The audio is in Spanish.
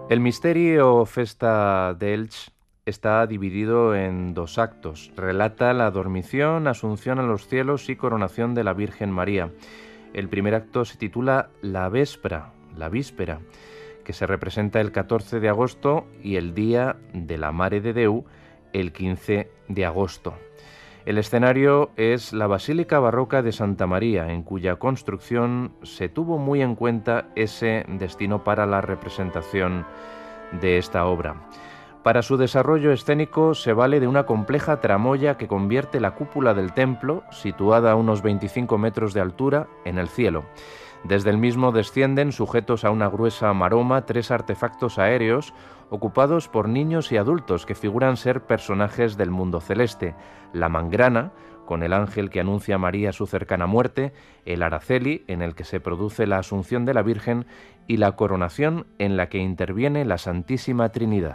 El misterio o Festa de Elche está dividido en dos actos. Relata la dormición, asunción a los cielos y coronación de la Virgen María. El primer acto se titula La Víspera, que se representa el 14 de agosto y el Día de la Mare de Déu, el 15 de agosto. El escenario es la Basílica Barroca de Santa María, en cuya construcción se tuvo muy en cuenta ese destino para la representación de esta obra. Para su desarrollo escénico se vale de una compleja tramoya que convierte la cúpula del templo, situada a unos 25 metros de altura, en el cielo. Desde el mismo descienden, sujetos a una gruesa maroma, 3 artefactos aéreos ocupados por niños y adultos que figuran ser personajes del mundo celeste: la mangrana, con el ángel que anuncia a María su cercana muerte, el araceli, en el que se produce la asunción de la Virgen, y la coronación, en la que interviene la Santísima Trinidad.